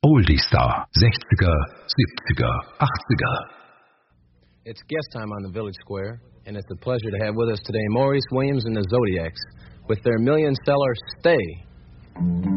Oldie Star, 60er, 70er, 80er. It's guest time on the Village Square, and it's a pleasure to have with us today Maurice Williams and the Zodiacs with their million-seller Stay.